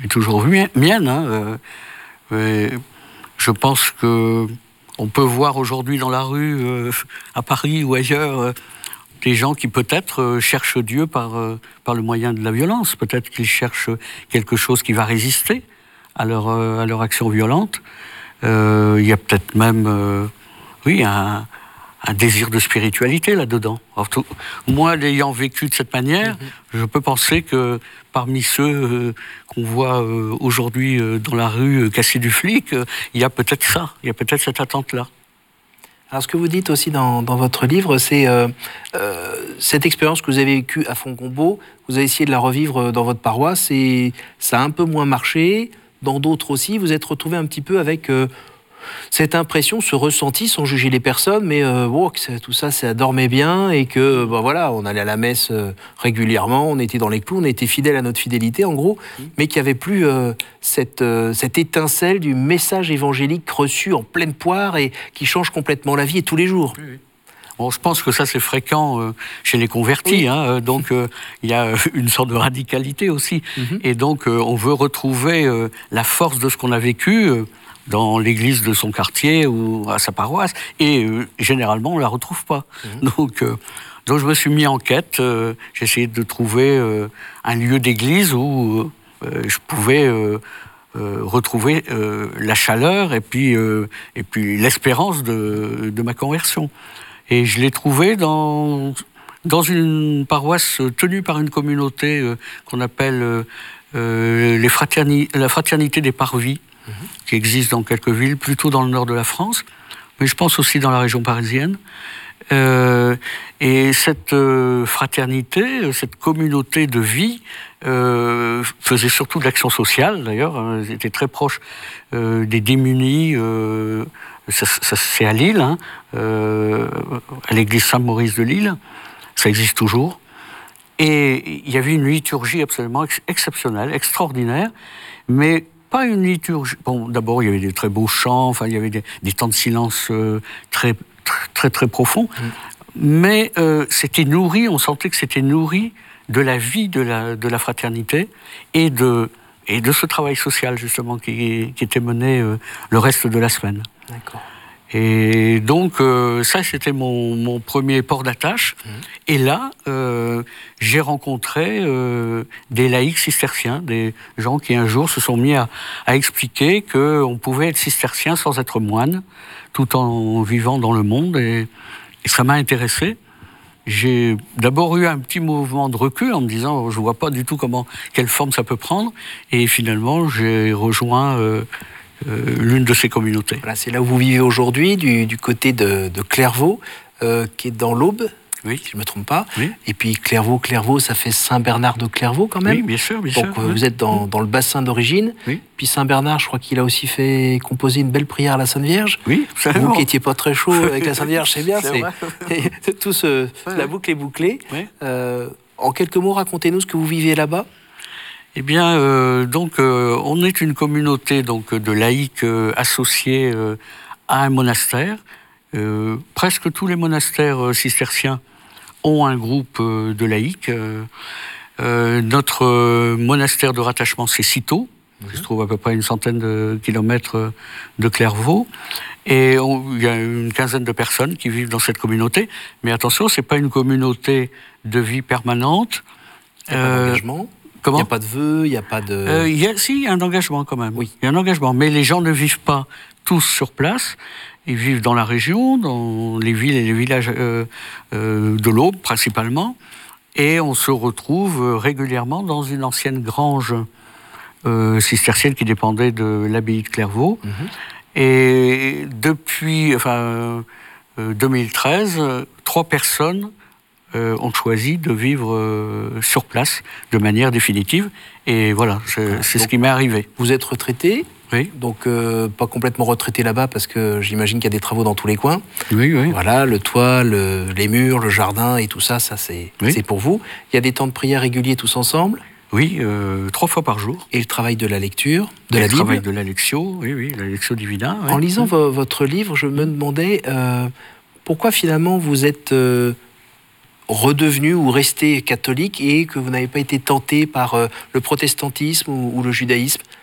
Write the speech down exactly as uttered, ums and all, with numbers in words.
est toujours mienne. Hein. Euh, je pense que on peut voir aujourd'hui dans la rue, euh, à Paris ou ailleurs, euh, des gens qui peut-être euh, cherchent Dieu par, euh, par le moyen de la violence. Peut-être qu'ils cherchent quelque chose qui va résister à leur, euh, à leur action violente. Euh, il y a peut-être même, euh, oui, un, un désir de spiritualité là-dedans. Alors, tout, moi, l'ayant vécu de cette manière, mmh. je peux penser que parmi ceux euh, qu'on voit euh, aujourd'hui euh, dans la rue euh, casser du flic, euh, il y a peut-être ça, il y a peut-être cette attente-là. Alors, ce que vous dites aussi dans, dans votre livre, c'est euh, euh, cette expérience que vous avez vécue à Fontcombault, vous avez essayé de la revivre dans votre paroisse et ça a un peu moins marché. Dans d'autres aussi, vous êtes retrouvé un petit peu avec euh, cette impression, ce ressenti, sans juger les personnes, mais euh, oh, que tout ça, ça dormait bien et que bah, voilà, on allait à la messe euh, régulièrement, on était dans les clous, on était fidèles à notre fidélité en gros, mmh. mais qu'il n'y avait plus euh, cette, euh, cette étincelle du message évangélique reçu en pleine poire et qui change complètement la vie et tous les jours. Oui, oui. Bon, je pense que ça, c'est fréquent euh, chez les convertis. Oui. Hein, donc, il euh, y a une sorte de radicalité aussi. Mm-hmm. Et donc, euh, on veut retrouver euh, la force de ce qu'on a vécu euh, dans l'église de son quartier ou à sa paroisse. Et euh, généralement, on ne la retrouve pas. Mm-hmm. Donc, euh, donc, je me suis mis en quête. Euh, j'ai essayé de trouver euh, un lieu d'église où euh, je pouvais... Euh, Euh, retrouver euh, la chaleur et puis, euh, et puis l'espérance de, de ma conversion. Et je l'ai trouvé dans, dans une paroisse tenue par une communauté euh, qu'on appelle euh, les fraterni- la Fraternité des Parvis, mmh. qui existe dans quelques villes, plutôt dans le nord de la France, mais je pense aussi dans la région parisienne. Euh, et cette euh, fraternité, cette communauté de vie euh, faisait surtout de l'action sociale, d'ailleurs. Ils étaient très proches euh, des démunis. Euh, ça, ça, c'est à Lille, hein, euh, à l'église Saint-Maurice de Lille. Ça existe toujours. Et il y avait une liturgie absolument ex- exceptionnelle, extraordinaire, mais pas une liturgie... Bon, d'abord, il y avait des très beaux chants, enfin, il y avait des, des temps de silence euh, très... très très, très profond, mmh. mais euh, c'était nourri, on sentait que c'était nourri de la vie de la, de la fraternité et de, et de ce travail social, justement, qui, qui était mené euh, le reste de la semaine. D'accord. Et donc, euh, ça, c'était mon, mon premier port d'attache. Mmh. Et là, euh, j'ai rencontré euh, des laïcs cisterciens, des gens qui, un jour, se sont mis à, à expliquer qu'on pouvait être cistercien sans être moine, tout en vivant dans le monde, et, et ça m'a intéressé. J'ai d'abord eu un petit mouvement de recul en me disant, je ne vois pas du tout comment, quelle forme ça peut prendre, et finalement, j'ai rejoint euh, euh, l'une de ces communautés. Voilà, c'est là où vous vivez aujourd'hui, du, du côté de, de Clairvaux, euh, qui est dans l'Aube, oui. si je ne me trompe pas. Oui. Et puis Clairvaux, Clairvaux, ça fait Saint-Bernard de Clairvaux quand même. Oui, bien sûr, bien Donc, sûr. Donc euh, vous êtes dans, dans le bassin d'origine. Oui. Puis Saint-Bernard, je crois qu'il a aussi fait composer une belle prière à la Sainte Vierge. Oui, vous qui n'étiez pas très chaud avec la Sainte Vierge, c'est bien. C'est c'est tout ce, ouais, la boucle est bouclée. Oui. Euh, en quelques mots, racontez-nous ce que vous vivez là-bas. Eh bien, euh, donc, euh, on est une communauté donc, de laïcs euh, associés euh, à un monastère. Euh, presque tous les monastères euh, cisterciens ont un groupe euh, de laïcs. Euh, euh, notre euh, monastère de rattachement, c'est Cîteaux, mmh. qui se trouve à peu près une centaine de kilomètres de Clairvaux. Et il y a une quinzaine de personnes qui vivent dans cette communauté. Mais attention, ce n'est pas une communauté de vie permanente. Il n'y a pas d'engagement ? Comment ? Il n'y a pas de vœux, il n'y a pas de... Euh, y a, si, il y a un engagement quand même. Oui. Il y a un engagement. Mais les gens ne vivent pas tous sur place. Ils vivent dans la région, dans les villes et les villages euh, euh, de l'Aube, principalement. Et on se retrouve régulièrement dans une ancienne grange euh, cistercienne qui dépendait de l'abbaye de Clairvaux. Mm-hmm. Et depuis enfin, euh, deux mille treize, trois personnes Euh, ont choisi de vivre euh, sur place de manière définitive. Et voilà, c'est, voilà. c'est ce qui m'est arrivé. Vous êtes retraité, oui. donc euh, pas complètement retraité là-bas parce que j'imagine qu'il y a des travaux dans tous les coins. Oui, oui. Voilà, le toit, le, les murs, le jardin et tout ça, ça c'est, oui. c'est pour vous. Il y a des temps de prière réguliers tous ensemble. Oui, euh, trois fois par jour. Et le travail de la lecture, de et la le Bible. Le travail de la lectio, oui, oui, la lectio divina. Oui. En lisant oui. votre livre, je me demandais euh, pourquoi finalement vous êtes... Euh, redevenu ou resté catholique et que vous n'avez pas été tenté par euh, le protestantisme ou, ou le judaïsme?